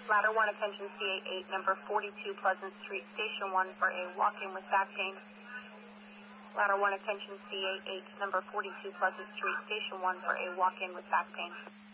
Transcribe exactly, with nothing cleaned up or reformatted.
Ladder one, attention C A eight, number forty-two Pleasant Street, Station one for a walk-in with back pain. Ladder one, attention C A eight, number forty-two Pleasant Street, Station one for a walk-in with back pain.